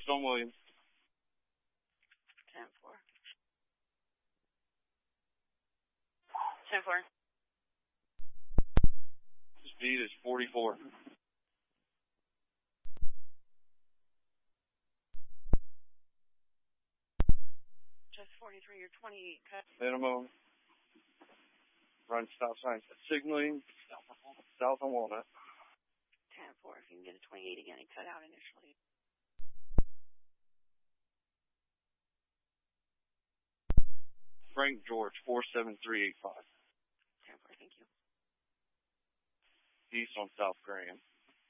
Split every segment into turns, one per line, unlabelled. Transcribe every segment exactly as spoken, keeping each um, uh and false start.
East on Williams.
ten four. ten four.
Speed is forty-four.
Just forty-three, you're twenty-eight, cut.
Minimum. Run stop signs at signaling. South on Walnut.
ten four, if you can get a twenty-eight again, he cut out initially.
Frank George, four seven three eight five.
ten four, thank you.
East on South Grand.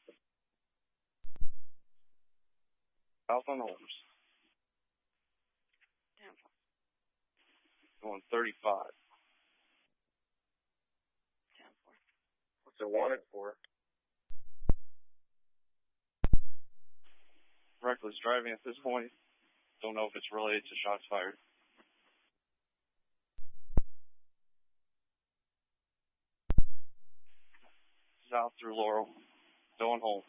South on Holmes.
ten four.
Going thirty-five.
ten four.
What's it wanted for? Reckless driving at this point. Don't know if it's related to shots fired. South through Laurel. Going Holmes.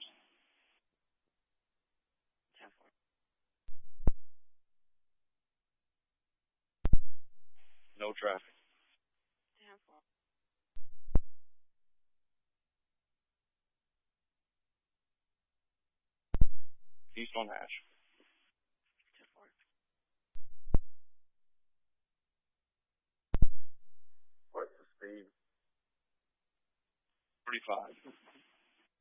ten four.
No traffic.
ten four.
East on Ash.
ten four.
What's the speed? thirty-five.